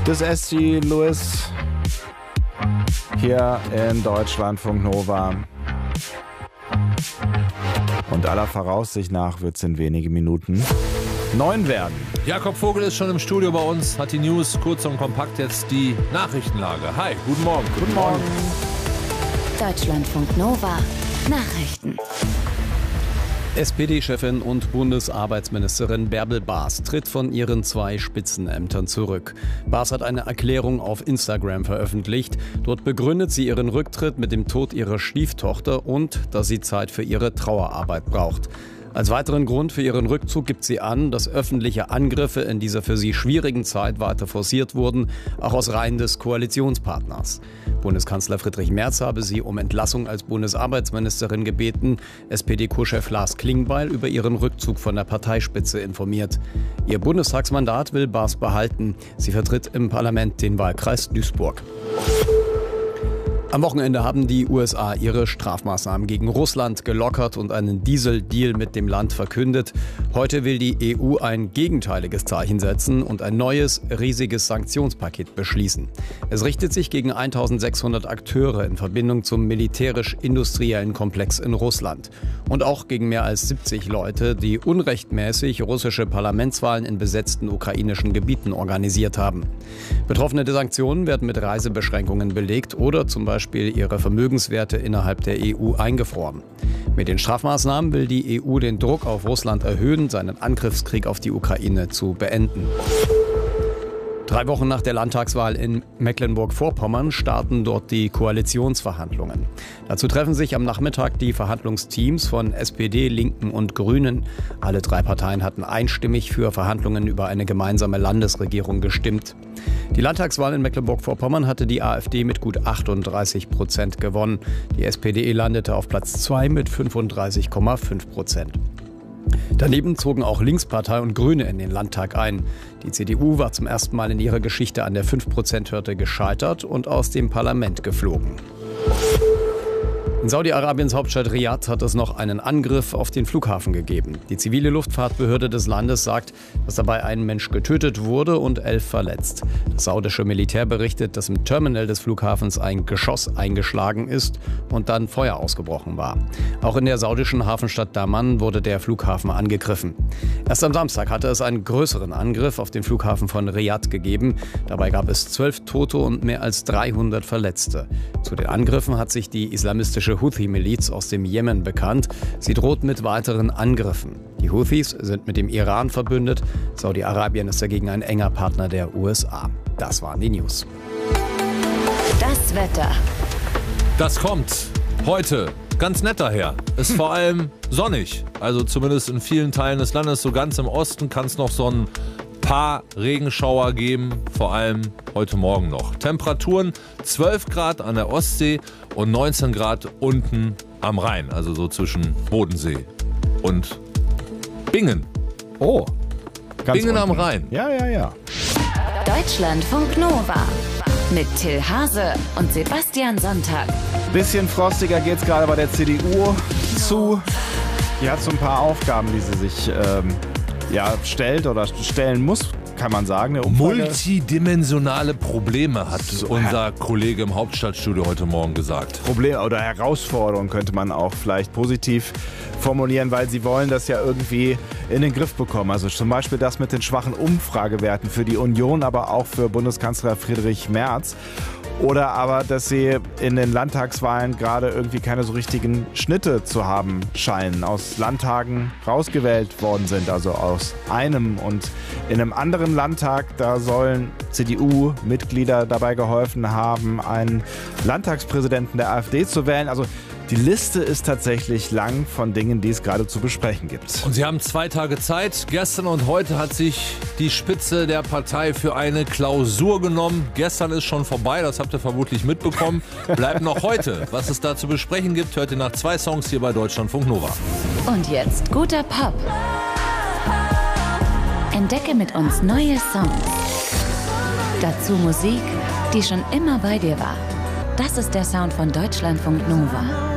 Das SC Lewis hier in Deutschlandfunk Nova. Und aller Voraussicht nach wird es in wenigen Minuten 9 werden. Jakob Vogel ist schon im Studio bei uns, hat die News kurz und kompakt, jetzt die Nachrichtenlage. Hi, guten Morgen. Guten Morgen. Deutschlandfunk Nova. Nachrichten. SPD-Chefin und Bundesarbeitsministerin Bärbel Baas tritt von ihren 2 Spitzenämtern zurück. Baas hat eine Erklärung auf Instagram veröffentlicht. Dort begründet sie ihren Rücktritt mit dem Tod ihrer Stieftochter und dass sie Zeit für ihre Trauerarbeit braucht. Als weiteren Grund für ihren Rückzug gibt sie an, dass öffentliche Angriffe in dieser für sie schwierigen Zeit weiter forciert wurden, auch aus Reihen des Koalitionspartners. Bundeskanzler Friedrich Merz habe sie um Entlassung als Bundesarbeitsministerin gebeten, SPD-Co-Chef Lars Klingbeil über ihren Rückzug von der Parteispitze informiert. Ihr Bundestagsmandat will Baas behalten. Sie vertritt im Parlament den Wahlkreis Duisburg. Am Wochenende haben die USA ihre Strafmaßnahmen gegen Russland gelockert und einen Dieseldeal mit dem Land verkündet. Heute will die EU ein gegenteiliges Zeichen setzen und ein neues, riesiges Sanktionspaket beschließen. Es richtet sich gegen 1600 Akteure in Verbindung zum militärisch-industriellen Komplex in Russland. Und auch gegen mehr als 70 Leute, die unrechtmäßig russische Parlamentswahlen in besetzten ukrainischen Gebieten organisiert haben. Betroffene Sanktionen werden mit Reisebeschränkungen belegt oder zum Beispiel ihre Vermögenswerte innerhalb der EU eingefroren. Mit den Strafmaßnahmen will die EU den Druck auf Russland erhöhen, seinen Angriffskrieg auf die Ukraine zu beenden. 3 Wochen nach der Landtagswahl in Mecklenburg-Vorpommern starten dort die Koalitionsverhandlungen. Dazu treffen sich am Nachmittag die Verhandlungsteams von SPD, Linken und Grünen. Alle 3 Parteien hatten einstimmig für Verhandlungen über eine gemeinsame Landesregierung gestimmt. Die Landtagswahl in Mecklenburg-Vorpommern hatte die AfD mit gut 38% gewonnen. Die SPD landete auf Platz 2 mit 35,5%. Daneben zogen auch Linkspartei und Grüne in den Landtag ein. Die CDU war zum ersten Mal in ihrer Geschichte an der 5%-Hürde gescheitert und aus dem Parlament geflogen. In Saudi-Arabiens Hauptstadt Riad hat es noch einen Angriff auf den Flughafen gegeben. Die zivile Luftfahrtbehörde des Landes sagt, dass dabei ein Mensch getötet wurde und 11 verletzt. Das saudische Militär berichtet, dass im Terminal des Flughafens ein Geschoss eingeschlagen ist und dann Feuer ausgebrochen war. Auch in der saudischen Hafenstadt Daman wurde der Flughafen angegriffen. Erst am Samstag hatte es einen größeren Angriff auf den Flughafen von Riad gegeben. Dabei gab es 12 Tote und mehr als 300 Verletzte. Zu den Angriffen hat sich die islamistische Houthi-Miliz aus dem Jemen bekannt. Sie droht mit weiteren Angriffen. Die Houthis sind mit dem Iran verbündet. Saudi-Arabien ist dagegen ein enger Partner der USA. Das waren die News. Das Wetter. Das kommt heute ganz nett daher. Ist vor allem sonnig. Also zumindest in vielen Teilen des Landes. So ganz im Osten kann es noch so ein paar Regenschauer geben, vor allem heute Morgen noch. Temperaturen 12 Grad an der Ostsee und 19 Grad unten am Rhein, also so zwischen Bodensee und Bingen. Oh, ganz Bingen unten. am Rhein. Ja. Deutschlandfunk Nova. Mit Till Hase und Sebastian Sonntag. Bisschen frostiger geht's gerade bei der CDU zu. Die hat so ein paar Aufgaben, die sie sich stellt oder stellen muss, kann man sagen. Eine Umfrage. Multidimensionale Probleme hat unser Kollege im Hauptstadtstudio heute Morgen gesagt. Probleme oder Herausforderungen könnte man auch vielleicht positiv formulieren, weil sie wollen das ja irgendwie in den Griff bekommen. Also zum Beispiel das mit den schwachen Umfragewerten für die Union, aber auch für Bundeskanzler Friedrich Merz. Oder aber, dass sie in den Landtagswahlen gerade irgendwie keine so richtigen Schnitte zu haben scheinen, aus Landtagen rausgewählt worden sind, also aus einem. Und in einem anderen Landtag, da sollen CDU-Mitglieder dabei geholfen haben, einen Landtagspräsidenten der AfD zu wählen. Also die Liste ist tatsächlich lang von Dingen, die es gerade zu besprechen gibt. Und sie haben 2 Tage Zeit. Gestern und heute hat sich die Spitze der Partei für eine Klausur genommen. Gestern ist schon vorbei, das habt ihr vermutlich mitbekommen. Bleibt noch heute. Was es da zu besprechen gibt, hört ihr nach 2 Songs hier bei Deutschlandfunk Nova. Und jetzt guter Pop. Entdecke mit uns neue Songs. Dazu Musik, die schon immer bei dir war. Das ist der Sound von Deutschlandfunk Nova.